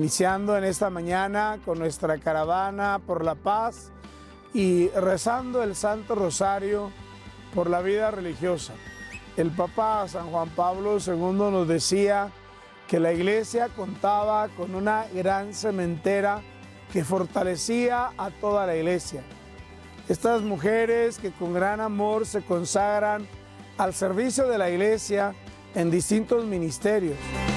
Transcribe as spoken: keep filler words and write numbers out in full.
iniciando en esta mañana con nuestra caravana por la paz y rezando el Santo Rosario por la vida religiosa. El Papa San Juan Pablo segundo nos decía que la iglesia contaba con una gran cementera que fortalecía a toda la iglesia. Estas mujeres que con gran amor se consagran al servicio de la iglesia en distintos ministerios.